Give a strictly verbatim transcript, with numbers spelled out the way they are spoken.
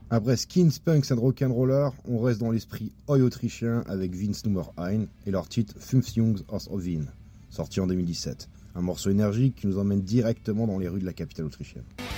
Après Skins, Punks and Rock'n'Roller, on reste dans l'esprit oi autrichien avec Vince Nummer un et leur titre Fünf Jungs aus Wien, sorti en deux mille dix-sept. Un morceau énergique qui nous emmène directement dans les rues de la capitale autrichienne.